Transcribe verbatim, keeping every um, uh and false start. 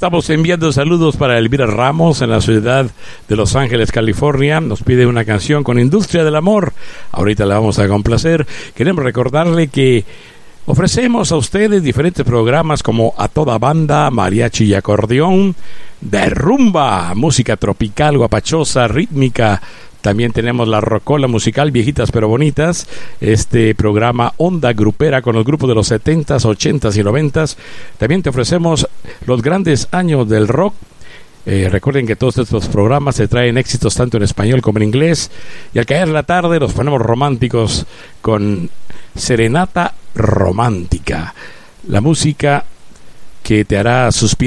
Estamos enviando saludos para Elvira Ramos en la ciudad de Los Ángeles, California. Nos pide una canción con Industria del Amor. Ahorita la vamos a complacer. Queremos recordarle que ofrecemos a ustedes diferentes programas como A Toda Banda, Mariachi y Acordeón, de rumba, música tropical, guapachosa, rítmica. También tenemos la rocola musical, viejitas pero bonitas. Este programa Onda Grupera con los grupos de los setentas, ochentas y noventas. También te ofrecemos los grandes años del rock. Eh, recuerden que todos estos programas se traen éxitos tanto en español como en inglés. Y al caer la tarde nos ponemos románticos con Serenata Romántica. La música que te hará suspirar.